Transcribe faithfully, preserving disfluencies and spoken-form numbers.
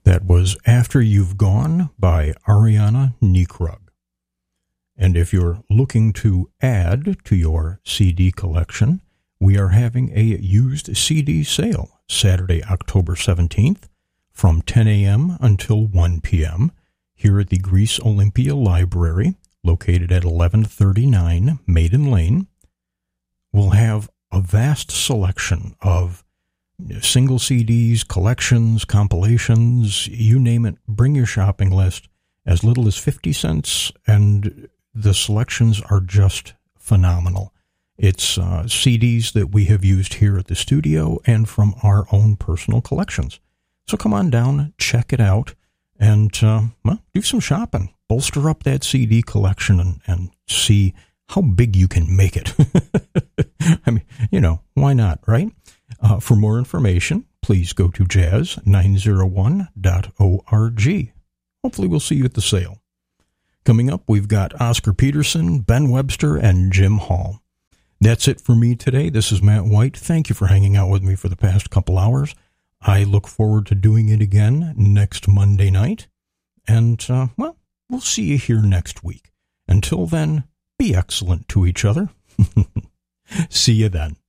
That was After You've Gone by Ariana Nekrug. And if you're looking to add to your C D collection, we are having a used C D sale Saturday, October seventeenth from ten a.m. until one p.m. here at the Greece Olympia Library, located at eleven thirty-nine Maiden Lane. We'll have a vast selection of single C Ds, collections, compilations, you name it. Bring your shopping list, as little as fifty cents, and the selections are just phenomenal. It's uh, C Ds that we have used here at the studio and from our own personal collections. So come on down, check it out, and uh, well, do some shopping. Bolster up that C D collection and, and see how big you can make it. I mean, you know, why not, right? Uh, for more information, please go to jazz nine oh one dot org. Hopefully we'll see you at the sale. Coming up, we've got Oscar Peterson, Ben Webster, and Jim Hall. That's it for me today. This is Matt White. Thank you for hanging out with me for the past couple hours. I look forward to doing it again next Monday night. And, uh, well, we'll see you here next week. Until then, be excellent to each other. See you then.